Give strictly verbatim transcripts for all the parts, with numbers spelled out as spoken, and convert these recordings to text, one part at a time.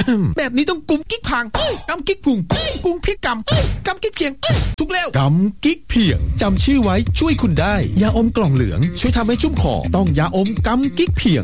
แบบนี้ต้องกุมกิ๊กพังกำกิ๊กพุงกุมพริกกำกำกิ๊กเพียงถูกแล้วกำกิ๊กเพียงจำชื่อไว้ช่วยคุณได้ยาอมกล่องเหลืองช่วยทำให้ชุ่มคอต้องยาอมกำกิ๊กเพียง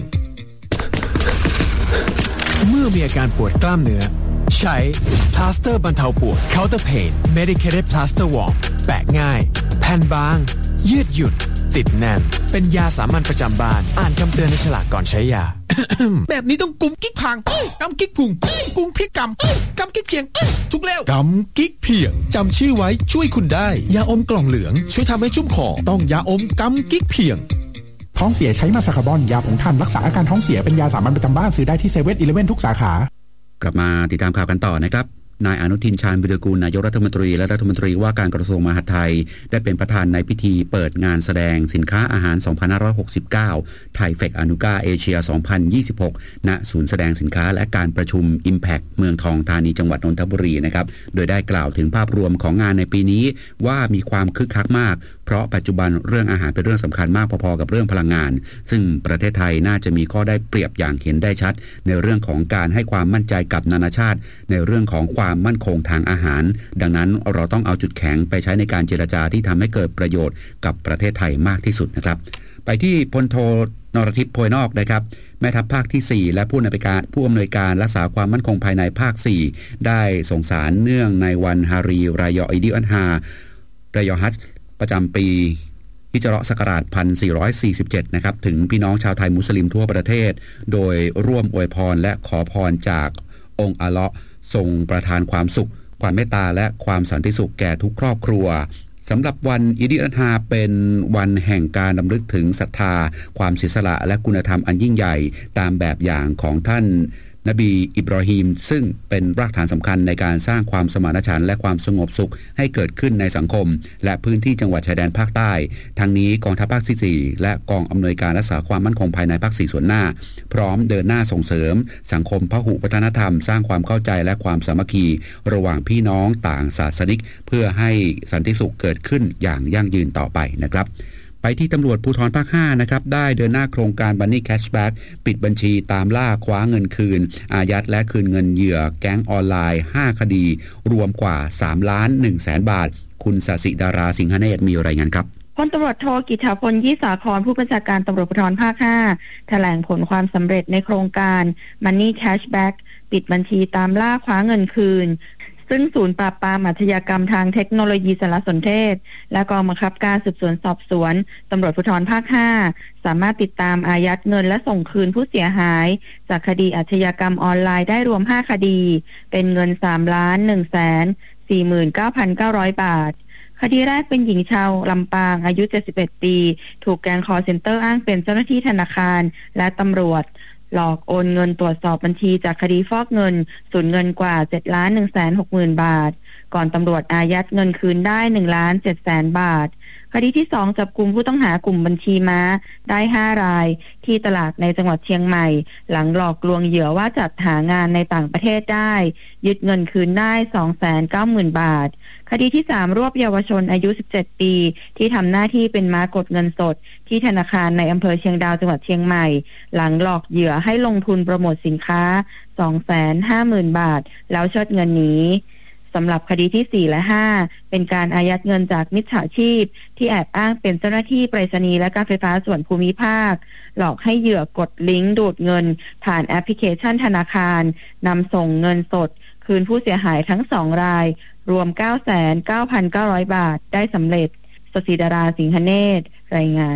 เมื่อมีอาการปวดกล้ามเนื้อใช้พลาสเตอร์บรรเทาปวด Counter Pain Medicated Plaster Warm แปะง่ายแผ่นบางยืดหยุ่นติดแน่นเป็นยาสามัญประจำบ้านอ่านคำเตือนในฉลากก่อนใช้ยาแบบนี้ต้องกุมกิ๊กพังกำกิ๊กพุงกุมพริกกำกำกิ๊กเพียงถูกแล้วกำกิ๊กเพียงจำชื่อไว้ช่วยคุณได้ยาอมกล่องเหลืองช่วยทำให้ชุ่มคอต้องยาอมกำกิ๊กเพียงท้องเสียใช้มาสคาร์บอนยาผงท่านรักษาอาการท้องเสียเป็นยาสามัญประจำบ้านซื้อได้ที่เซเว่นอีเลฟเว่นทุกสาขากลับมาติดตามข่าวกันต่อนะครับนายอนุทินชาญวิรากูลนายกรัฐมนตรีและรัฐมนตรีว่าการกระทรวงมหาดไทยได้เป็นประธานในพิธีเปิดงานแสดงสินค้าอาหารสองพันห้าร้อยหกสิบเก้าไทยเฟคอนุกาเอเชียสองพันยี่สิบหกณศูนย์แสดงสินค้าและการประชุม Impact เมืองทองธานีจังหวัดนนทบุรีนะครับโดยได้กล่าวถึงภาพรวมของงานในปีนี้ว่ามีความคึกคักมากเพราะปัจจุบันเรื่องอาหารเป็นเรื่องสำคัญมากพอๆกับเรื่องพลังงานซึ่งประเทศไทยน่าจะมีข้อได้เปรียบอย่างเห็นได้ชัดในเรื่องของการให้ความมั่นใจกับนานาชาติในเรื่องของความมั่นคงทางอาหารดังนั้นเราต้องเอาจุดแข็งไปใช้ในการเจรจาที่ทำให้เกิดประโยชน์กับประเทศไทยมากที่สุดนะครับไปที่พลโทนรทิพย์โพยนอกนะครับแม่ทัพภาคที่สี่และผู้อำนวยการผู้อำนวยการรักษาความมั่นคงภายในภาคสี่ได้ส่งสารเนื่องในวันฮารีรายออิดิอันฮารายอฮัจประจำปีฮิจเราะห์ศักราชหนึ่งพันสี่ร้อยสี่สิบเจ็ดนะครับถึงพี่น้องชาวไทยมุสลิมทั่วประเทศโดยร่วมอวยพรและขอพรจากองค์อัลเลาะห์ทรงประทานความสุขความเมตตาและความสันติสุขแก่ทุกครอบครัวสำหรับวันอีดิลอัฎฮาเป็นวันแห่งการรำลึกถึงศรัทธาความเสียสละและคุณธรรมอันยิ่งใหญ่ตามแบบอย่างของท่านนบีอิบรอฮีมซึ่งเป็นรากฐานสำคัญในการสร้างความสมานฉันท์และความสงบสุขให้เกิดขึ้นในสังคมและพื้นที่จังหวัดชายแดนภาคใต้ทั้งนี้กองทัพภาคที่สี่และกองอำนวยการรักษาความมั่นคงภายในภาคสี่ส่วนหน้าพร้อมเดินหน้าส่งเสริมสังคมพหุวัฒนธรรมสร้างความเข้าใจและความสามัคคีระหว่างพี่น้องต่างศาสนิกเพื่อให้สันติสุขเกิดขึ้นอย่างยั่งยืนต่อไปนะครับไปที่ตำรวจภูธรภาคห้านะครับได้เดินหน้าโครงการ Money Cashback ปิดบัญชีตามล่าคว้าเงินคืนอายัดและคืนเงินเหยื่อแก๊งออนไลน์ห้าคดีรวมกว่าสามล้านหนึ่งแสนบาทคุณศศิดาราสิงหเนตรมีรายงานครับพลตำรวจโทกิตติพลยี่สาครผู้บัญชาการตำรวจภูธรภาคห้าแถลงผลความสำเร็จในโครงการ Money Cashback ปิดบัญชีตามล่าคว้าเงินคืนซึ่งศูนย์ปราบปรามอาชญากรรมทางเทคโนโลยีสารสนเทศและกองบังคับการสืบสวนสอบสวนตำรวจภูธรภาคห้าสามารถติดตามอายัดเงินและส่งคืนผู้เสียหายจากคดีอาชญากรรมออนไลน์ได้รวมห้าคดีเป็นเงิน สามล้านหนึ่งแสนสี่หมื่นเก้าพันเก้าร้อย บาทคดีแรกเป็นหญิงชาวลำปางอายุเจ็ดสิบเอ็ดปีถูกแก๊งคอลเซ็นเตอร์อ้างเป็นเจ้าหน้าที่ธนาคารและตำรวจหลอกโอนเงินตรวจสอบบัญชีจากคดีฟอกเงินสูญเงินกว่า เจ็ดล้านหนึ่งแสนหกหมื่น บาทก่อนตำรวจอายัดเงินคืนได้ หนึ่งล้านเจ็ดแสน บาทคดีที่สองจับกุมผู้ต้องหากลุ่มบัญชีม้าได้ห้ารายที่ตลาดในจังหวัดเชียงใหม่หลังหลอกลวงเหยื่อว่าจัดหางานในต่างประเทศได้ยึดเงินคืนได้ สองแสนเก้าหมื่น บาทคดีที่สามรวบเยาวชนอายุสิบเจ็ดปีที่ทำหน้าที่เป็นม้ากดเงินสดที่ธนาคารในอำเภอเชียงดาวจังหวัดเชียงใหม่หลังหลอกเหยื่อให้ลงทุนโปรโมทสินค้า สองแสนห้าหมื่น บาทแล้วเชิดเงินหนีสำหรับคดีที่สี่และห้าเป็นการอายัดเงินจากมิจฉาชีพที่แอบอ้างเป็นเจ้าหน้าที่ไปรษณีย์และการไฟฟ้าส่วนภูมิภาคหลอกให้เหยื่อกดลิงก์ดูดเงินผ่านแอปพลิเคชันธนาคารนำส่งเงินสดคืนผู้เสียหายทั้งสองรายรวม เก้าแสนเก้าพันเก้าร้อย บาทได้สำเร็จศศิดาราสิงหเนตรรายงาน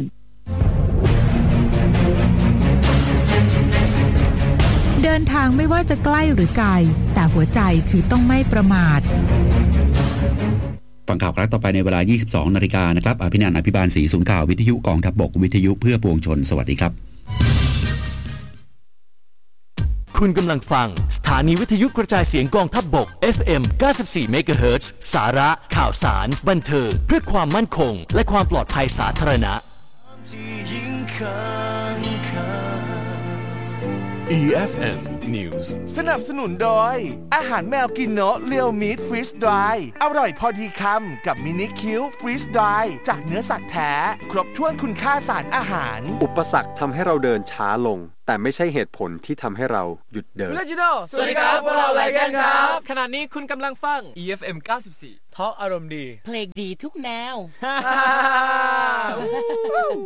เดินทางไม่ว่าจะใกล้หรือไกลแต่หัวใจคือต้องไม่ประมาทฟังข่าวครั้งต่อไปในเวลา ยี่สิบสองนาฬิกานะครับอภินันท์ อภิบาลศรีศูนย์ข่าววิทยุกองทัพบกวิทยุเพื่อปวงชนสวัสดีครับคุณกำลังฟังสถานีวิทยุกระจายเสียงกองทัพบก เอฟ เอ็ม เก้าสิบสี่ เมกะเฮิรตซ์ สาระข่าวสารบันเทิงเพื่อความมั่นคงและความปลอดภัยสาธารณะที่ยิ่งข้างคาอี เอฟ เอ็ม News สนับสนุนโดยอาหารแมวกินโนะเรียวมีทฟรีสดรายอร่อยพอดีคำกับมินิคิวฟรีสดรายจากเนื้อสัตว์แท้ครบถ้วนคุณค่าสารอาหารอุปสรรคทำให้เราเดินช้าลงแต่ไม่ใช่เหตุผลที่ทำให้เราหยุดเดินสวัสดีครับพวกเราไลแกนครับขณะนี้คุณกำลังฟังอี เอฟ เอ็ม เก้าสิบสี่ทอล์กอารมณ์ดีเพลงดีทุกแนว